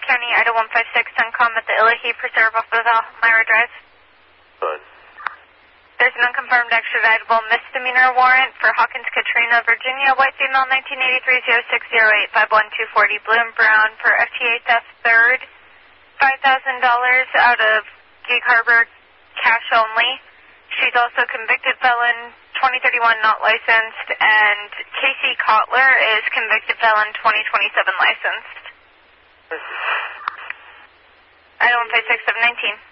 County, Idaho 156, Suncom at the Illahee Preserve off of Elmira Drive. Good. There's an unconfirmed extraditable misdemeanor warrant for Hawkins Katrina, Virginia, white female, 1983-0608, 51240, blue and brown for FTA theft third, $5,000 out of Gig Harbor, cash only. She's also convicted felon, 2031 not licensed, and Casey Kotler is convicted felon, 2027 licensed. Idaho 156 of 19.